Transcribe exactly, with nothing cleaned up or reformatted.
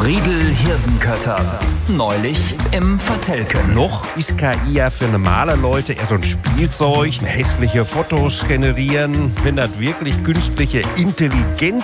Friedel Hirsenkötter. Neulich im Vertelken. Noch ist K I ja für normale Leute eher so ein Spielzeug. Hässliche Fotos generieren. Wenn das wirklich künstliche Intelligenz